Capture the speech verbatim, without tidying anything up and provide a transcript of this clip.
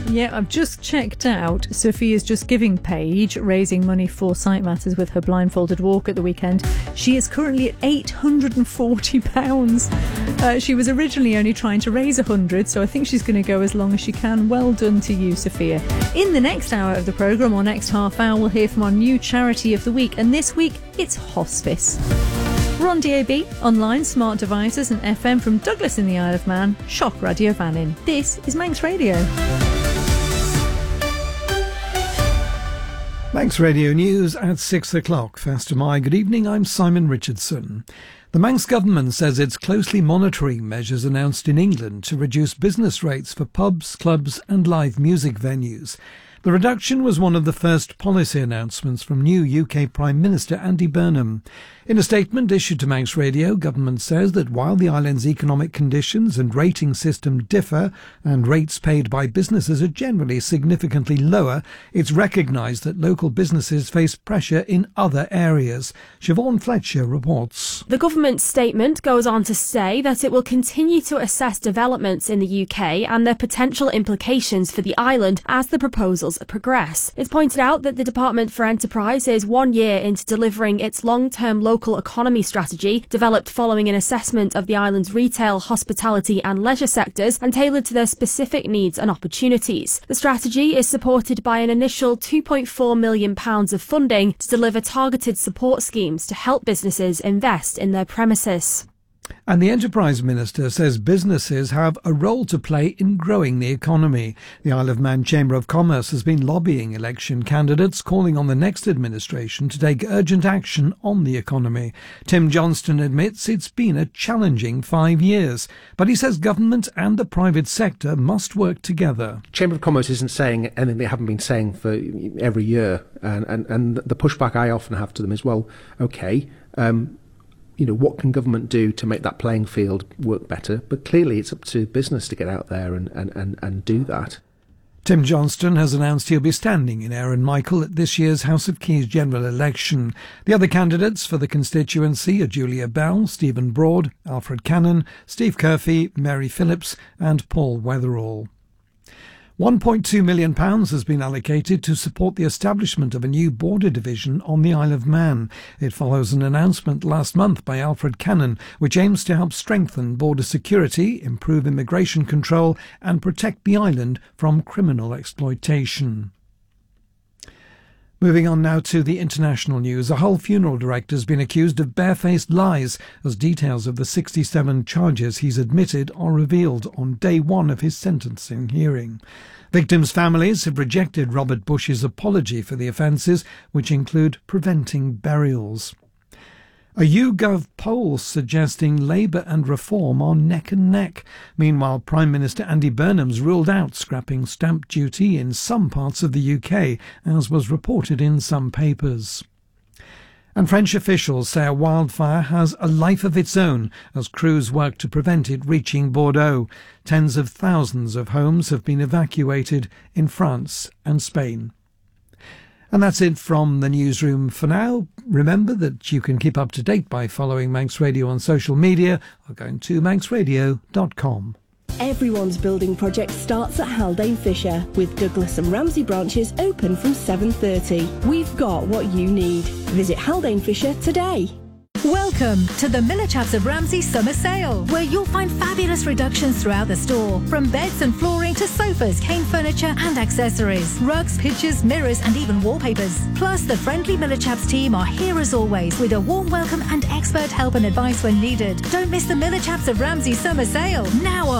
Yeah, I've just checked out Sophia's Just Giving page, raising money for Sight Matters with her blindfolded walk at the weekend. She is currently at eight hundred forty pounds. Uh, she was originally only trying to raise one hundred, so I think she's going to go as long as she can. Well done to you, Sophia. In the next hour of the programme, or next half hour, we'll hear from our new charity of the week, and this week it's hospice. We're on D A B, online, smart devices and F M from Douglas in the Isle of Man, Shock Radio Vannin. This is Manx Radio. Manx Radio News at six o'clock. First to my good evening, I'm Simon Richardson. The Manx government says it's closely monitoring measures announced in England to reduce business rates for pubs, clubs and live music venues. The reduction was one of the first policy announcements from new U K Prime Minister Andy Burnham. In a statement issued to Manx Radio, government says that while the island's economic conditions and rating system differ and rates paid by businesses are generally significantly lower, it's recognised that local businesses face pressure in other areas. Siobhan Fletcher reports. The government statement goes on to say that it will continue to assess developments in the U K and their potential implications for the island as the proposals progress. It's pointed out that the Department for Enterprise is one year into delivering its long-term local economy strategy, developed following an assessment of the island's retail, hospitality and leisure sectors and tailored to their specific needs and opportunities. The strategy is supported by an initial two point four million pounds of funding to deliver targeted support schemes to help businesses invest in their premises. And the Enterprise Minister says businesses have a role to play in growing the economy. The Isle of Man Chamber of Commerce has been lobbying election candidates, calling on the next administration to take urgent action on the economy. Tim Johnston admits it's been a challenging five years, but he says government and the private sector must work together. Chamber of Commerce isn't saying anything they haven't been saying for every year, and, and, and the pushback I often have to them is, well, OK, um, you know, what can government do to make that playing field work better? But clearly it's up to business to get out there and, and, and, and do that. Tim Johnston has announced he'll be standing in Aaron Michael at this year's House of Keys general election. The other candidates for the constituency are Julia Bell, Stephen Broad, Alfred Cannon, Steve Curfey, Mary Phillips and Paul Weatherall. one point two million pounds has been allocated to support the establishment of a new border division on the Isle of Man. It follows an announcement last month by Alfred Cannon, which aims to help strengthen border security, improve immigration control and protect the island from criminal exploitation. Moving on now to the international news. A Hull funeral director has been accused of barefaced lies as details of the sixty-seven charges he's admitted are revealed on day one of his sentencing hearing. Victims' families have rejected Robert Bush's apology for the offences, which include preventing burials. A YouGov poll suggesting Labour and Reform are neck and neck. Meanwhile, Prime Minister Andy Burnham's ruled out scrapping stamp duty in some parts of the U K, as was reported in some papers. And French officials say a wildfire has a life of its own as crews work to prevent it reaching Bordeaux. Tens of thousands of homes have been evacuated in France and Spain. And that's it from the newsroom for now. Remember that you can keep up to date by following Manx Radio on social media or going to manx radio dot com. Everyone's building project starts at Haldane Fisher, with Douglas and Ramsey branches open from seven thirty. We've got what you need. Visit Haldane Fisher today. Welcome to the Miller Chaps of Ramsey Summer Sale, where you'll find fabulous reductions throughout the store, from beds and flooring to sofas, cane furniture and accessories, rugs, pictures, mirrors and even wallpapers. Plus, the friendly Miller Chaps team are here as always with a warm welcome and expert help and advice when needed. Don't miss the Miller Chaps of Ramsey Summer Sale, now on.